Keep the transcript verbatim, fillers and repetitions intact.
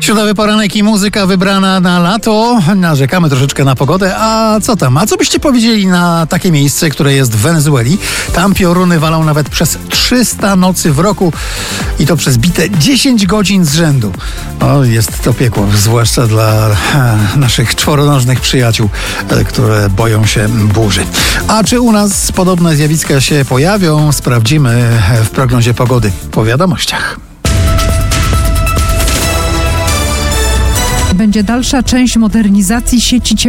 Środowy poranek i muzyka wybrana na lato. Narzekamy troszeczkę na pogodę. A co tam? A co byście powiedzieli na takie miejsce, które jest w Wenezueli? Tam pioruny walą nawet przez trzysta nocy w roku i to przez bite dziesięć godzin z rzędu. O, jest to piekło, zwłaszcza dla e, naszych czworonożnych przyjaciół, e, które boją się burzy. A czy u nas podobne zjawiska się pojawią? Sprawdzimy w prognozie pogody po wiadomościach. Będzie dalsza część modernizacji sieci ciepłowniczej.